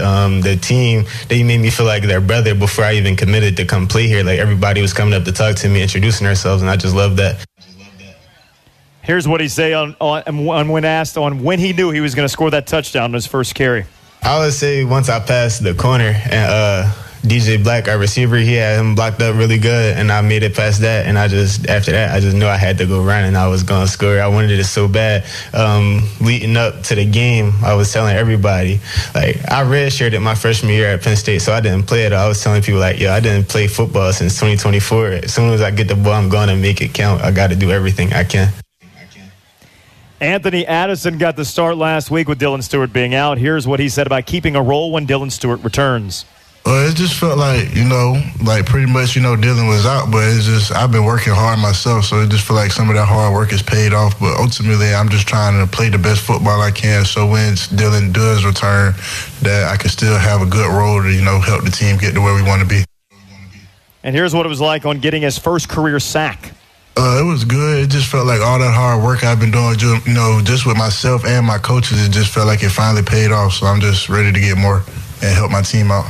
the team, they made me feel like their brother before I even committed to come play here. Like, everybody was coming up to talk to me, introducing themselves, and I just loved that. Here's what he say on when asked on when he knew he was going to score that touchdown on his first carry. I would say once I passed the corner and DJ Black, our receiver, he had him blocked up really good, and I made it past that. And after that, I just knew I had to go run, and I was going to score. I wanted it so bad. Leading up to the game, I was telling everybody, like, I redshirted my freshman year at Penn State, so I didn't play it. I was telling people, like, yo, I didn't play football since 2024. As soon as I get the ball, I'm going to make it count. I got to do everything I can. Anthony Addison got the start last week with Dylan Stewart being out. Here's what he said about keeping a role when Dylan Stewart returns. Well, it just felt like, pretty much, Dylan was out, but it's just, I've been working hard myself, so it just felt like some of that hard work is paid off. But ultimately, I'm just trying to play the best football I can, so when Dylan does return, that I can still have a good role to, help the team get to where we want to be. And here's what it was like on getting his first career sack. It was good. It just felt like all that hard work I've been doing, just with myself and my coaches, it just felt like it finally paid off. So I'm just ready to get more and help my team out.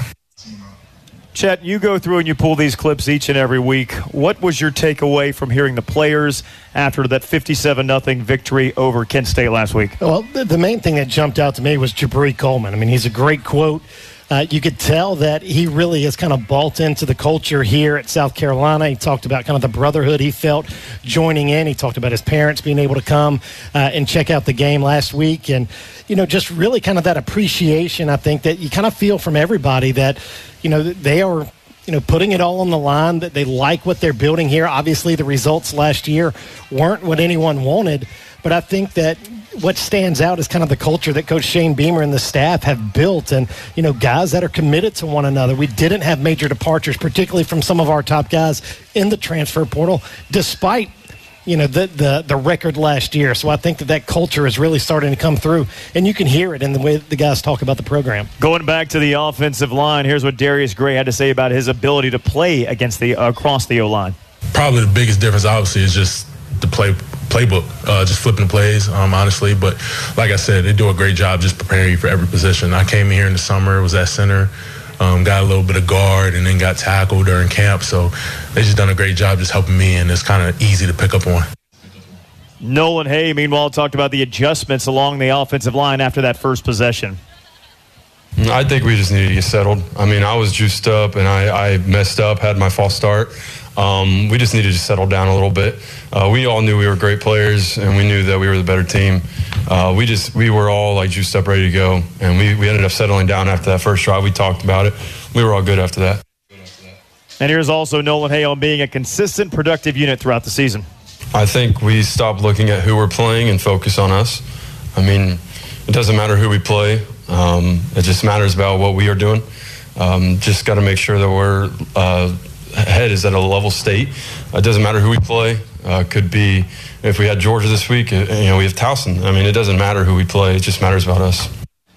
Chet, you go through and you pull these clips each and every week. What was your takeaway from hearing the players after that 57-0 victory over Kent State last week? Well, the main thing that jumped out to me was Jabri Coleman. I mean, he's a great quote. You could tell that he really has kind of bought into the culture here at South Carolina. He talked about kind of the brotherhood he felt joining in. He talked about his parents being able to come and check out the game last week. And, just really kind of that appreciation, I think, that you kind of feel from everybody that, they are, putting it all on the line, that they like what they're building here. Obviously, the results last year weren't what anyone wanted. But I think that what stands out is kind of the culture that Coach Shane Beamer and the staff have built, and guys that are committed to one another. We didn't have major departures, particularly from some of our top guys in the transfer portal, despite the record last year. So I think that culture is really starting to come through, and you can hear it in the way that the guys talk about the program. Going back to the offensive line, here's what Darius Gray had to say about his ability to play against across the O-line. Probably the biggest difference, obviously, is just the playbook, just flipping the plays, honestly. But like I said, they do a great job just preparing you for every position. I came in here in the summer, was at center, got a little bit of guard, and then got tackled during camp. So they just done a great job just helping me, and it's kind of easy to pick up on. Nolan Hay, meanwhile, talked about the adjustments along the offensive line after that first possession. I think we just needed to get settled. I mean, I was juiced up, and I messed up, had my false start. We just needed to settle down a little bit. We all knew we were great players, and we knew that we were the better team. We were all like juiced up, ready to go, and we ended up settling down after that first drive. We talked about it. We were all good after that. And here's also Nolan Hay on being a consistent, productive unit throughout the season. I think we stopped looking at who we're playing and focus on us. I mean, it doesn't matter who we play. It just matters about what we are doing. Just got to make sure that we're head is at a level state. It doesn't matter who we play. Could be if we had Georgia this week, we have Towson. I mean, it doesn't matter who we play. It just matters about us.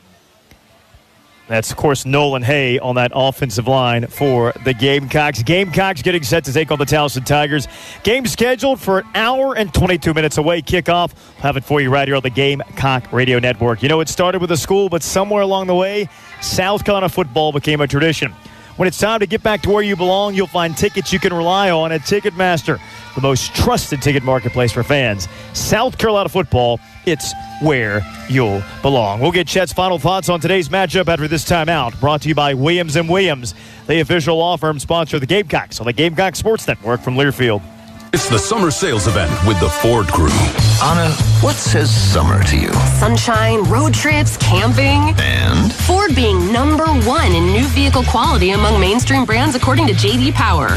That's, of course, Nolan Hay on that offensive line for the Gamecocks. Gamecocks getting set to take on the Towson Tigers. Game scheduled for an hour and 22 minutes away. Kickoff. We'll have it for you right here on the Gamecock Radio Network. It started with a school, but somewhere along the way, South Carolina football became a tradition. When it's time to get back to where you belong, you'll find tickets you can rely on at Ticketmaster, the most trusted ticket marketplace for fans. South Carolina football, it's where you'll belong. We'll get Chet's final thoughts on today's matchup after this timeout. Brought to you by Williams & Williams, the official law firm sponsor of the Gamecocks on the Gamecock Sports Network from Learfield. It's the summer sales event with the Ford Crew. Anna, what says summer to you? Sunshine, road trips, camping. And? Ford being #1 in new vehicle quality among mainstream brands according to J.D. Power.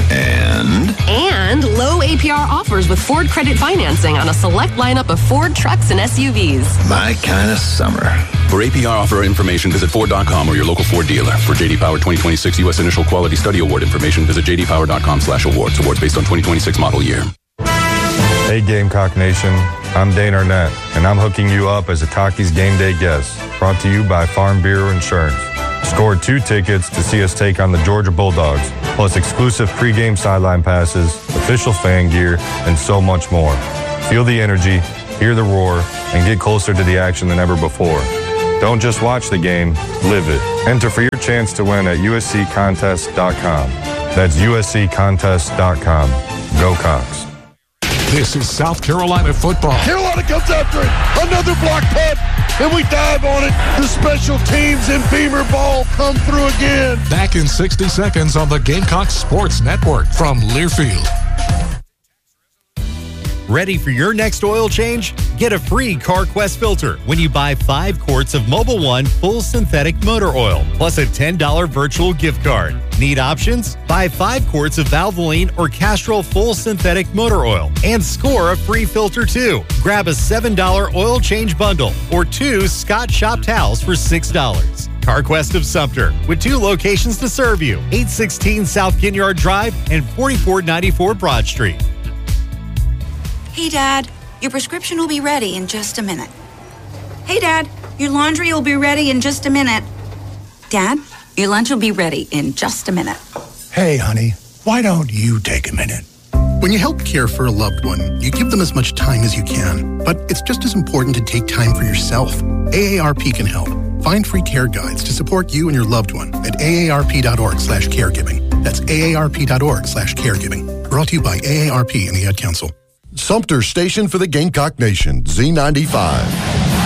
And low APR offers with Ford credit financing on a select lineup of Ford trucks and SUVs. My kind of summer. For APR offer information, visit Ford.com or your local Ford dealer. For J.D. Power 2026 U.S. Initial Quality Study Award information, visit jdpower.com/awards. Awards based on 2026 model year. Hey Gamecock Nation, I'm Dane Arnett, and I'm hooking you up as a Takis Game Day guest, brought to you by Farm Bureau Insurance. Score 2 tickets to see us take on the Georgia Bulldogs, plus exclusive pregame sideline passes, official fan gear, and so much more. Feel the energy, hear the roar, and get closer to the action than ever before. Don't just watch the game, live it. Enter for your chance to win at usccontest.com. That's usccontest.com. Go Cox. This is South Carolina football. Carolina comes after it. Another block punt, and we dive on it. The special teams and Beamer ball come through again. Back in 60 seconds on the Gamecocks Sports Network from Learfield. Ready for your next oil change? Get a free CarQuest filter when you buy 5 quarts of Mobil 1 full synthetic motor oil, plus a $10 virtual gift card. Need options? Buy 5 quarts of Valvoline or Castrol full synthetic motor oil and score a free filter too. Grab a $7 oil change bundle or 2 Scott Shop towels for $6. CarQuest of Sumter, with 2 locations to serve you, 816 South Ginyard Drive and 4494 Broad Street. Hey, Dad, your prescription will be ready in just a minute. Hey, Dad, your laundry will be ready in just a minute. Dad, your lunch will be ready in just a minute. Hey, honey, why don't you take a minute? When you help care for a loved one, you give them as much time as you can. But it's just as important to take time for yourself. AARP can help. Find free care guides to support you and your loved one at aarp.org/caregiving. That's aarp.org/caregiving. Brought to you by AARP and the Ad Council. Sumter Station for the Gamecock Nation, Z95.